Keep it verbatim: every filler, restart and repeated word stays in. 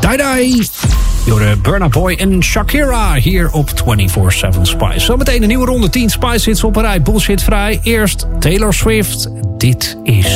Die-die. Door Burna Boy en Shakira hier op vierentwintig zeven Spice. Zometeen een nieuwe ronde tien Spice hits op een rij. Bullshitvrij. Eerst Taylor Swift. Dit is